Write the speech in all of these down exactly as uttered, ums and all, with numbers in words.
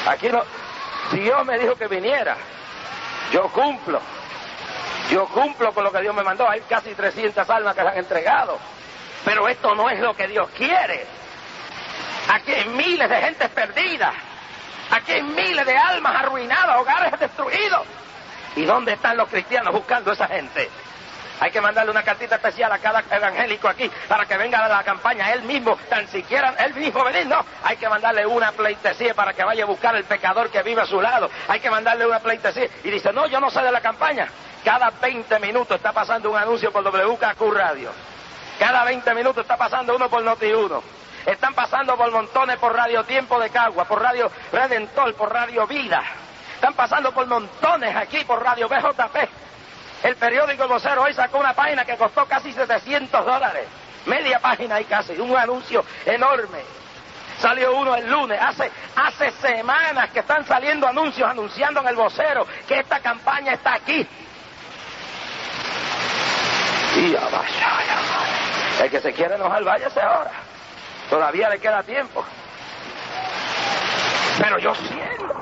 Aquí no, si Dios me dijo que viniera, yo cumplo. Yo cumplo con lo que Dios me mandó. Hay casi trescientas almas que se han entregado. Pero esto no es lo que Dios quiere. Aquí hay miles de gente perdida. Aquí hay miles de almas arruinadas, hogares destruidos. ¿Y dónde están los cristianos buscando a esa gente? Hay que mandarle una cartita especial a cada evangélico aquí para que venga a la campaña él mismo, tan siquiera él mismo venir, no. Hay que mandarle una pleitesía para que vaya a buscar al pecador que vive a su lado. Hay que mandarle una pleitesía. Y dice, no, yo no sé de la campaña. Cada veinte minutos está pasando un anuncio por W K Q Radio. Cada veinte minutos está pasando uno por Noti uno. Están pasando por montones por Radio Tiempo de Cagua, por Radio Redentor, por Radio Vida. Están pasando por montones aquí, por Radio B J P. El periódico El Vocero hoy sacó una página que costó casi setecientos dólares. Media página ahí casi, un anuncio enorme. Salió uno el lunes, hace, hace semanas que están saliendo anuncios anunciando en El Vocero que esta campaña está aquí. Y ya vaya, ya vaya. El que se quiere enojar, váyase ahora. Todavía le queda tiempo. Pero yo siento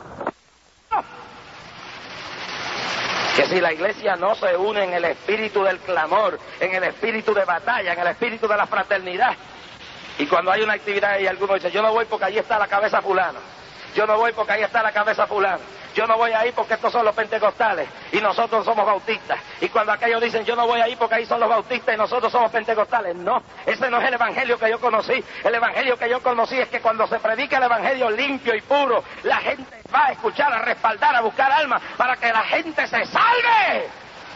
que si la iglesia no se une en el espíritu del clamor, en el espíritu de batalla, en el espíritu de la fraternidad, y cuando hay una actividad y alguno dice, yo no voy porque ahí está la cabeza fulano, yo no voy porque ahí está la cabeza fulano, yo no voy ahí porque estos son los pentecostales y nosotros somos bautistas, y cuando aquellos dicen, yo no voy ahí porque ahí son los bautistas y nosotros somos pentecostales, no, ese no es el evangelio que yo conocí. El evangelio que yo conocí es que cuando se predica el evangelio limpio y puro, la gente va a escuchar, a respaldar, a buscar almas para que la gente se salve.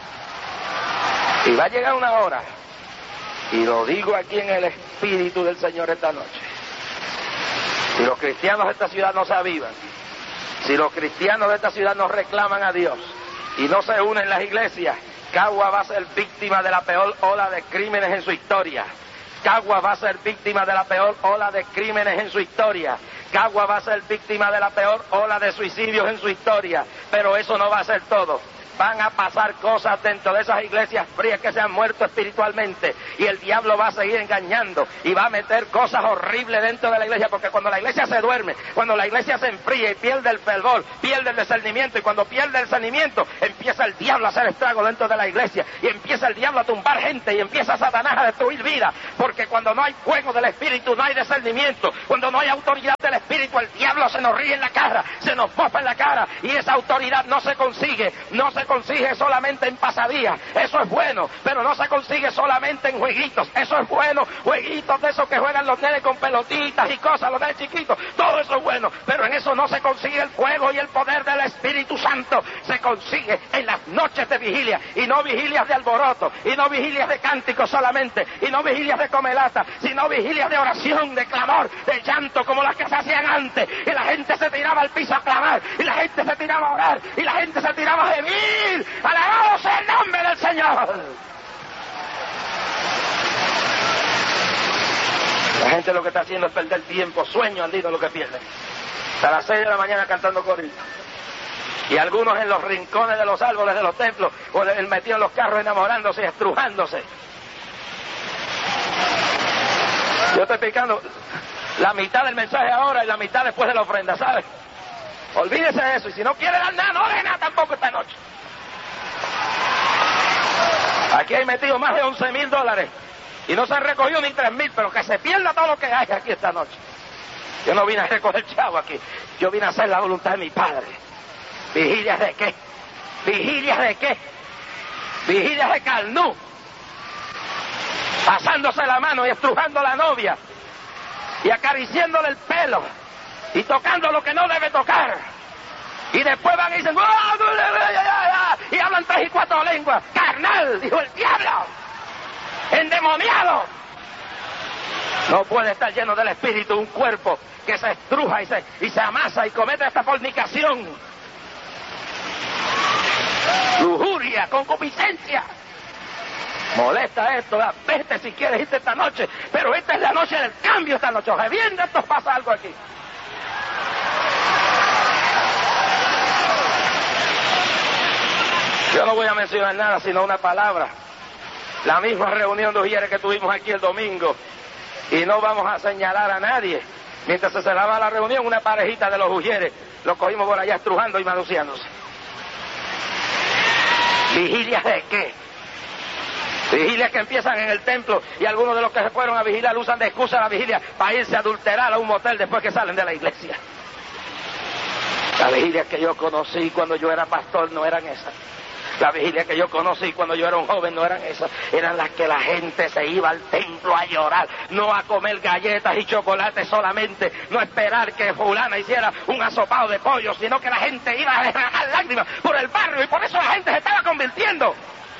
Y va a llegar una hora, y lo digo aquí en el espíritu del Señor esta noche, si los cristianos de esta ciudad no se avivan, si los cristianos de esta ciudad no reclaman a Dios y no se unen las iglesias, Cagua va a ser víctima de la peor ola de crímenes en su historia. Cagua va a ser víctima de la peor ola de crímenes en su historia. Cagua va a ser víctima de la peor ola de suicidios en su historia. Pero eso no va a ser todo. Van a pasar cosas dentro de esas iglesias frías que se han muerto espiritualmente, y el diablo va a seguir engañando y va a meter cosas horribles dentro de la iglesia, porque cuando la iglesia se duerme, cuando la iglesia se enfría y pierde el fervor, pierde el discernimiento, y cuando pierde el discernimiento empieza el diablo a hacer estrago dentro de la iglesia, y empieza el diablo a tumbar gente, y empieza Satanás a destruir vidas, porque cuando no hay fuego del espíritu no hay discernimiento. Cuando no hay autoridad del espíritu, el diablo se nos ríe en la cara, se nos mofa en la cara, y esa autoridad no se consigue, no se consigue solamente en pasadías. Eso es bueno, pero no se consigue solamente en jueguitos. Eso es bueno, jueguitos de esos que juegan los nenes con pelotitas y cosas, los nenes chiquitos, todo eso es bueno, pero en eso no se consigue el fuego y el poder del Espíritu Santo. Se consigue en las noches de vigilia, y no vigilias de alboroto, y no vigilias de cánticos solamente, y no vigilias de comelata, sino vigilias de oración, de clamor, de llanto, como las que se hacían antes, y la gente se tiraba al piso a clamar, y la gente se tiraba a orar, y la gente se tiraba a gemir. Alabado sea el nombre del Señor. La gente lo que está haciendo es perder tiempo, sueño andino lo que pierde. Hasta las seis de la mañana cantando corridos. Y algunos en los rincones de los árboles de los templos, o metidos en los carros enamorándose y estrujándose. Yo estoy explicando la mitad del mensaje ahora y la mitad después de la ofrenda, ¿sabes? Olvídese de eso, y si no quiere dar nada, no dé nada tampoco esta noche. Aquí hay metido más de once mil dólares y no se han recogido ni tres mil, pero que se pierda todo lo que hay aquí esta noche. Yo no vine a recoger chavo aquí, yo vine a hacer la voluntad de mi Padre. ¿Vigilias de qué? ¿Vigilias de qué? Vigilias de carnú, pasándose la mano y estrujando a la novia y acariciándole el pelo y tocando lo que no debe tocar. Y después van y dicen, y hablan tres y cuatro lenguas. Carnal, dijo el diablo, endemoniado. No puede estar lleno del Espíritu un cuerpo que se estruja y se, y se amasa y comete esta fornicación, lujuria, concupiscencia. Molesta esto, vete si quieres irte esta noche, pero esta es la noche del cambio esta noche. Revienta, esto pasa algo aquí. Yo no voy a mencionar nada sino una palabra. La misma reunión de ujieres que tuvimos aquí el domingo. Y no vamos a señalar a nadie. Mientras se cerraba la reunión, una parejita de los ujieres lo cogimos por allá estrujando y manuseándose. ¿Vigilias de qué? Vigilias que empiezan en el templo y algunos de los que se fueron a vigilar usan de excusa la vigilia para irse a adulterar a un motel después que salen de la iglesia. Las vigilias que yo conocí cuando yo era pastor no eran esas. Las vigilias que yo conocí cuando yo era un joven no eran esas. Eran las que la gente se iba al templo a llorar, no a comer galletas y chocolates solamente, no a esperar que fulana hiciera un asopado de pollo, sino que la gente iba a derramar lágrimas por el barrio y por eso la gente se estaba convirtiendo.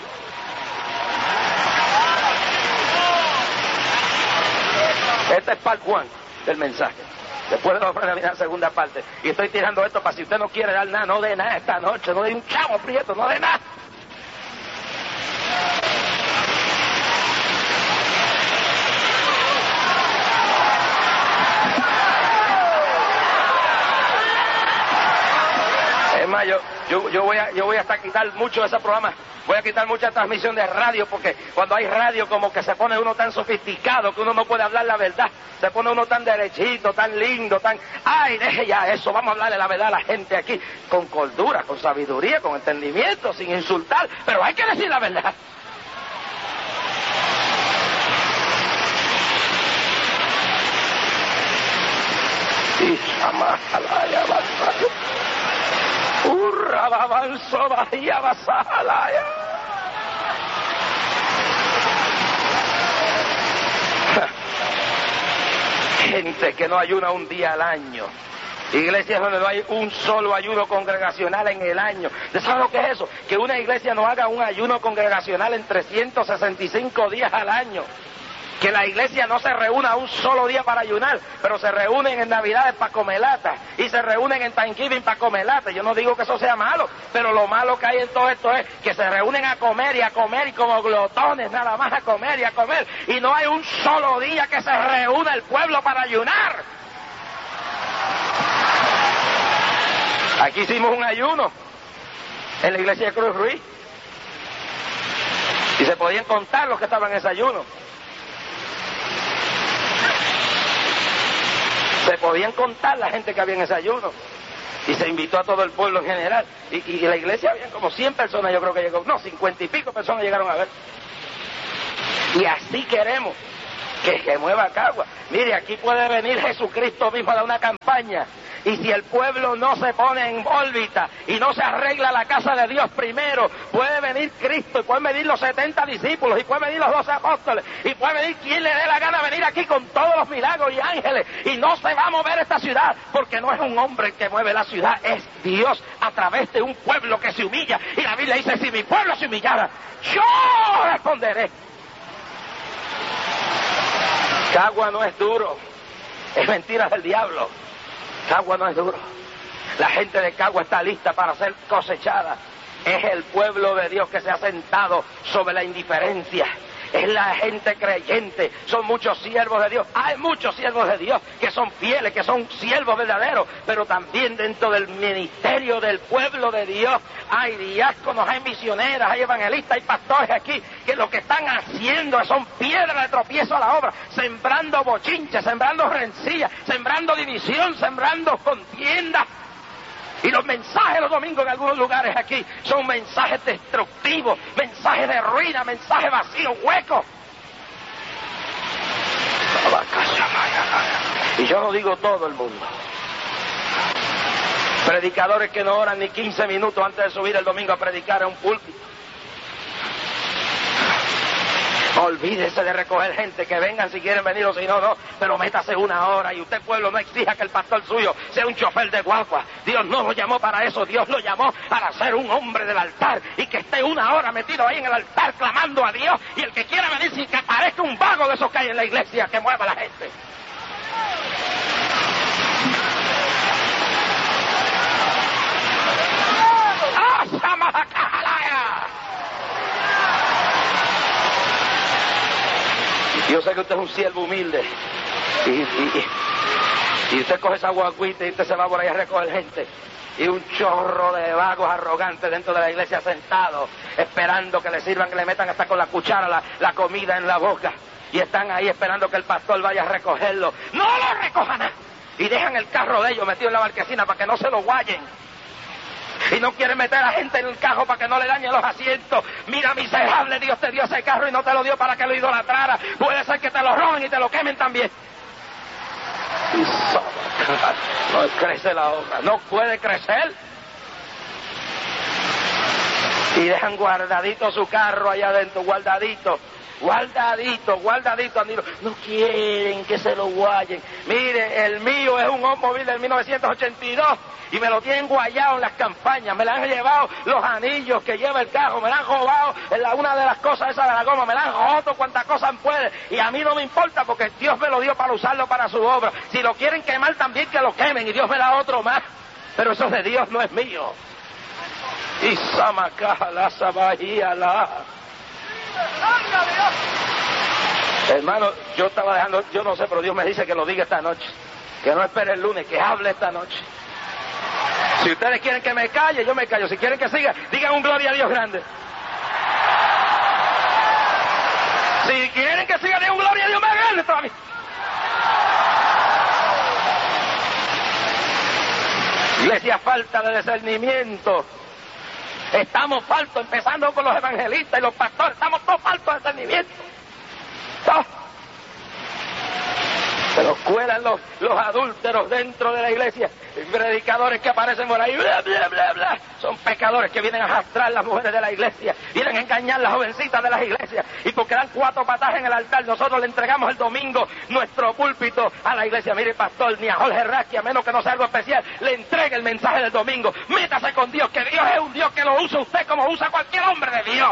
Este es part one del mensaje. Después de la ofrenda viene la segunda parte. Y estoy tirando esto para si usted no quiere dar nada, no dé nada esta noche, no dé un chavo prieto, no dé nada. Es más, yo, yo, yo, voy a, yo voy hasta quitar mucho de ese programa. Voy a quitar mucha transmisión de radio porque cuando hay radio como que se pone uno tan sofisticado que uno no puede hablar la verdad. Se pone uno tan derechito, tan lindo, tan... ¡Ay, deje ya eso! Vamos a hablarle la verdad a la gente aquí con cordura, con sabiduría, con entendimiento, sin insultar. Pero hay que decir la verdad. Y jamás alaya basaya. Urra babanzo bahía basaya. Gente que no ayuna un día al año. Iglesias donde no hay un solo ayuno congregacional en el año. ¿Saben lo que es eso? Que una iglesia no haga un ayuno congregacional en trescientos sesenta y cinco días al año. Que la iglesia no se reúna un solo día para ayunar, pero se reúnen en Navidades para comer lata y se reúnen en Thanksgiving para comer lata. Yo no digo que eso sea malo, pero lo malo que hay en todo esto es que se reúnen a comer y a comer y como glotones nada más a comer y a comer y no hay un solo día que se reúna el pueblo para ayunar. Aquí hicimos un ayuno en la iglesia de Cruz Ruiz y se podían contar los que estaban en ese ayuno. Se podían contar la gente que había en ese ayuno. Y se invitó a todo el pueblo en general. Y, y en la iglesia había como cien personas, yo creo que llegó. No, cincuenta y pico personas llegaron a ver. Y así queremos que se mueva Cagua. Mire, aquí puede venir Jesucristo mismo a dar una campaña. Y si el pueblo no se pone en órbita y no se arregla la casa de Dios primero, puede venir Cristo y pueden venir los setenta discípulos y pueden venir los doce apóstoles y puede venir quien le dé la gana venir aquí con todos los milagros y ángeles y no se va a mover esta ciudad porque no es un hombre que mueve la ciudad, es Dios a través de un pueblo que se humilla. Y la Biblia dice, si mi pueblo se humillara, yo responderé. Cagua no es duro, es mentira del diablo. Cagua no es duro. La gente de Cagua está lista para ser cosechada. Es el pueblo de Dios que se ha sentado sobre la indiferencia. Es la gente creyente. Son muchos siervos de Dios. Hay muchos siervos de Dios que son fieles, que son siervos verdaderos. Pero también dentro del ministerio del pueblo de Dios hay diáconos, hay misioneras, hay evangelistas, hay pastores aquí que lo que están haciendo son piedras de tropiezo a la obra, sembrando bochinches, sembrando rencillas, sembrando división, sembrando contiendas. Y los mensajes los domingos en algunos lugares aquí son mensajes destructivos, mensajes de ruina, mensajes vacíos, huecos. Y yo no digo todo el mundo. Predicadores que no oran ni quince minutos antes de subir el domingo a predicar en un púlpito. Olvídese de recoger gente, que vengan si quieren venir o si no, no, pero métase una hora y usted, pueblo, no exija que el pastor suyo sea un chofer de guagua. Dios no lo llamó para eso, Dios lo llamó para ser un hombre del altar y que esté una hora metido ahí en el altar clamando a Dios y el que quiera venir sin que aparezca un vago de esos que hay en la iglesia que mueva a la gente. ¡Ah, Samajacajalaya! Yo sé que usted es un siervo humilde y, y, y usted coge esa guaguita y usted se va por ahí a recoger gente y un chorro de vagos arrogantes dentro de la iglesia sentados esperando que le sirvan, que le metan hasta con la cuchara la, la comida en la boca y están ahí esperando que el pastor vaya a recogerlo. ¡No lo recojan! y dejan el carro de ellos metido en la marquesina para que no se lo guayen. Y no quieren meter a gente en el carro para que no le dañen los asientos. Mira, miserable, Dios te dio ese carro y no te lo dio para que lo idolatrara. Puede ser que te lo roben y te lo quemen también. Y so, no crece la obra, no puede crecer. Y dejan guardadito su carro allá adentro, guardadito. Guardadito, guardadito, no quieren que se lo guayen. Mire, el mío es un Oldsmobile del mil novecientos ochenta y dos y me lo tienen guayado en las campañas, me le han llevado los anillos que lleva el carro, me la han robado en la, una de las cosas esas de la goma, me la han roto cuantas cosas puede, y a mí no me importa porque Dios me lo dio para usarlo para su obra. Si lo quieren quemar también que lo quemen y Dios me da otro más, pero eso es de Dios, no es mío. Y Samacaja la Sabahía la. Hermano, yo estaba dejando, yo no sé, pero Dios me dice que lo diga esta noche, que no espere el lunes, que hable esta noche. Si ustedes quieren que me calle, yo me callo. Si quieren que siga, digan un gloria a Dios grande. Si quieren que siga, digan un gloria a Dios más grande todavía. Iglesia, falta de discernimiento. Estamos faltos, empezando con los evangelistas y los pastores, estamos todos faltos de discernimiento. Todos. Se los cuelan los, los adúlteros dentro de la iglesia, predicadores que aparecen por ahí, bla, bla, bla, bla. Son pecadores que vienen a arrastrar las mujeres de la iglesia, vienen a engañar las jovencitas de las iglesias, y porque dan cuatro patadas en el altar, nosotros le entregamos el domingo nuestro púlpito a la iglesia. Mire, pastor, ni a Jorge Rasky, a menos que no sea algo especial, le entregue el mensaje del domingo. Métase con Dios, que Dios es un Dios que lo usa usted como usa cualquier hombre de Dios.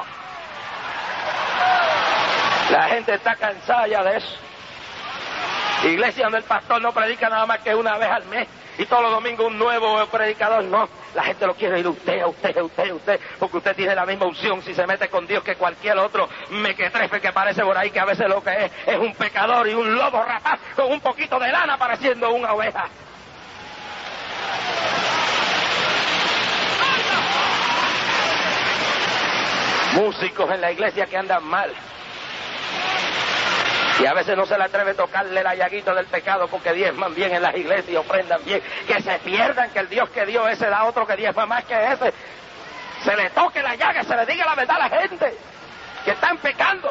La gente está cansada ya de eso. Iglesia donde el pastor no predica nada más que una vez al mes y todos los domingos un nuevo predicador, no. La gente lo quiere ir a usted, a usted, a usted, a usted, porque usted tiene la misma unción si se mete con Dios que cualquier otro mequetrefe que aparece por ahí, que a veces lo que es es un pecador y un lobo rapaz con un poquito de lana pareciendo una oveja. Músicos en la iglesia que andan mal. Y a veces no se le atreve a tocarle la llaguita del pecado porque diezman bien en las iglesias y ofrendan bien. Que se pierdan, que el Dios que dio ese da otro que diezma más que ese. Se le toque la llaga, se le diga la verdad a la gente que están pecando.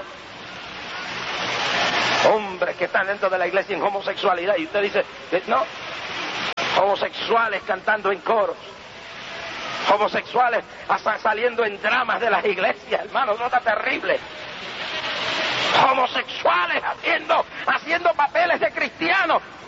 Hombres que están dentro de la iglesia en homosexualidad y usted dice, no, homosexuales cantando en coros. Homosexuales hasta saliendo en dramas de las iglesias, hermano, no está terrible. Homosexuales haciendo, haciendo papeles de cristianos.